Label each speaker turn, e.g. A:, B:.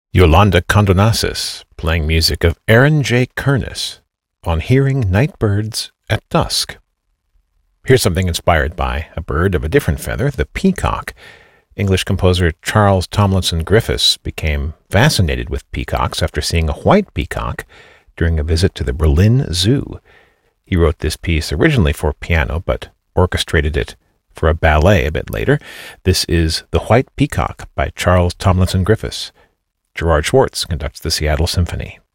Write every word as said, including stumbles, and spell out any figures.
A: Yolanda Condonasis playing music of Aaron J. Kernis on Hearing Night Birds at Dusk. Here's something inspired by a bird of a different feather, the peacock. English composer Charles Tomlinson Griffiths became fascinated with peacocks after seeing a white peacock during a visit to the Berlin Zoo. He wrote this piece originally for piano, but orchestrated it for a ballet a bit later. This is The White Peacock by Charles Tomlinson Griffiths. Gerard Schwartz conducts the Seattle Symphony.